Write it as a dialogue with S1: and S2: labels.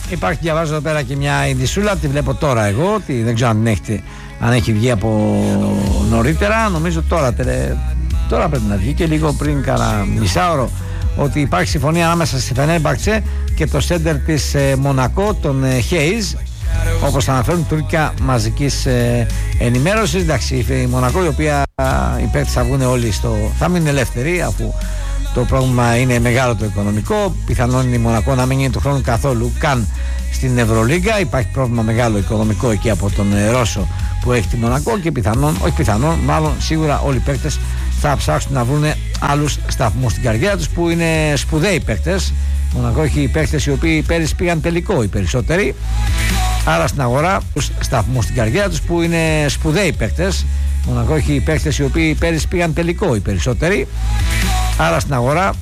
S1: Υπάρχει, διαβάζω εδώ πέρα και μια ειδισούλα, τη βλέπω τώρα εγώ, δεν ξέρω αν έχει βγει από νωρίτερα, νομίζω τώρα πρέπει να βγει και λίγο πριν κάνα μισάωρο, ότι υπάρχει συμφωνία ανάμεσα στη Φενέρμπαχτσε και το σέντερ της Μονακό, τον Χέιζ, όπως αναφέρουν τουρκικά μαζικής ενημέρωσης. Εντάξει, η Μονακό, η οποία οι παίκτες θα βγουν όλοι θα μείνουν ελεύθεροι, αφού το πρόβλημα είναι μεγάλο το οικονομικό. Πιθανόν η Μονακό να μην είναι του χρόνου καθόλου καν στην Ευρωλίγκα. Υπάρχει πρόβλημα μεγάλο οικονομικό εκεί από τον Ρώσο που έχει τη Μονακό, και μάλλον σίγουρα όλοι οι παίκτες θα ψάξουν να βρουν άλλους σταθμούς στην καριέρα τους, που είναι σπουδαίοι παίκτες. Η Μονακό έχει παίκτες οι οποίοι πέρυσι πήγαν τελικό οι περισσότεροι. Άρα στην αγορά τους σταθμούς στην καριέρα τους, που είναι σπουδαίοι παίκτες. Η Μονακό έχει παίκτες οι οποίοι πέρυσι πήγαν τελικό οι περισσότεροι. Άρα στην αγορά